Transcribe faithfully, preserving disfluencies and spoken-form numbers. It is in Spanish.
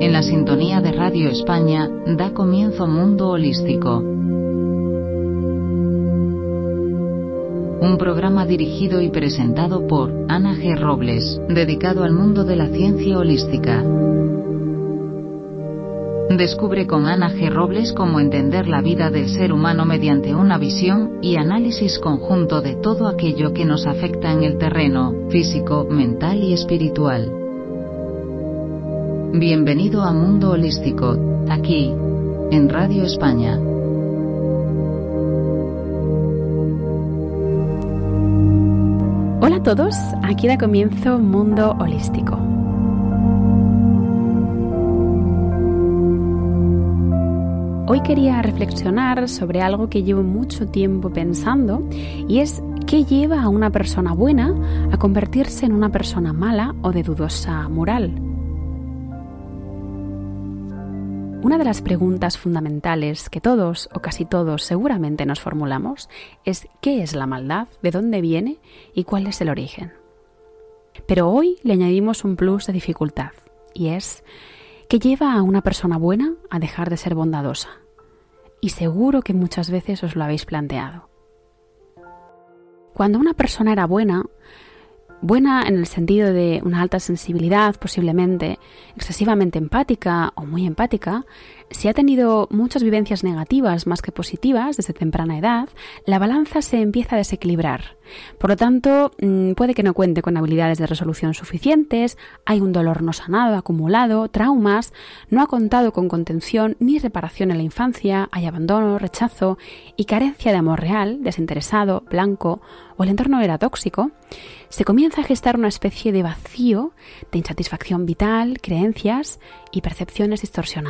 En la sintonía de Radio España da comienzo Mundo Holístico. Un programa dirigido y presentado por Ana G. Robles, dedicado al mundo de la ciencia holística. Descubre con Ana G. Robles cómo entender la vida del ser humano mediante una visión y análisis conjunto de todo aquello que nos afecta en el terreno físico, mental y espiritual. Bienvenido a Mundo Holístico, aquí, en Radio España. Hola a todos, aquí da comienzo Mundo Holístico. Hoy quería reflexionar sobre algo que llevo mucho tiempo pensando y es ¿qué lleva a una persona buena a convertirse en una persona mala o de dudosa moral? Una de las preguntas fundamentales que todos o casi todos seguramente nos formulamos es ¿qué es la maldad? ¿De dónde viene? ¿Y cuál es el origen? Pero hoy le añadimos un plus de dificultad y es ¿qué lleva a una persona buena a dejar de ser bondadosa? Y seguro que muchas veces os lo habéis planteado. Cuando una persona era buena, buena en el sentido de una alta sensibilidad posiblemente, excesivamente empática o muy empática, si ha tenido muchas vivencias negativas más que positivas desde temprana edad, la balanza se empieza a desequilibrar. Por lo tanto, puede que no cuente con habilidades de resolución suficientes, hay un dolor no sanado, acumulado, traumas, no ha contado con contención ni reparación en la infancia, hay abandono, rechazo y carencia de amor real, desinteresado, blanco o el entorno era tóxico, se comienza a gestar una especie de vacío de insatisfacción vital, creencias y percepciones distorsionadas.